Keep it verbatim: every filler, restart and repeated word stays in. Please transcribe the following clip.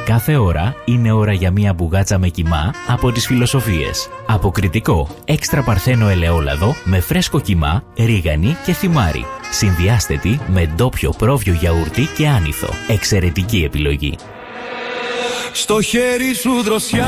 Κάθε ώρα είναι ώρα για μια μπουγάτσα με κιμά από τις Φιλοσοφίες. Αποκριτικό, έξτρα παρθένο ελαιόλαδο με φρέσκο κιμά, ρίγανη και θυμάρι. Συνδυάστε τη με ντόπιο πρόβιο γιαούρτι και άνηθο. Εξαιρετική επιλογή. Στο χέρι σου δροσιά.